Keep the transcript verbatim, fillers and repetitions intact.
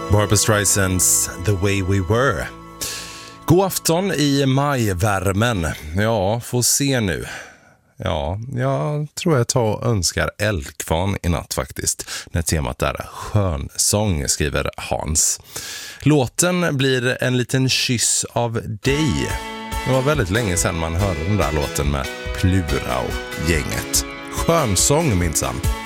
Barbra Streisands The Way We Were. God afton i majvärmen. Ja, får se nu. Ja, jag tror jag tar och önskar eldkvarn i natt faktiskt. När temat är skönsång, skriver Hans. Låten blir en liten kyss av dig. Det var väldigt länge sedan man hörde den där låten med Plura och gänget. Skönsång minsann.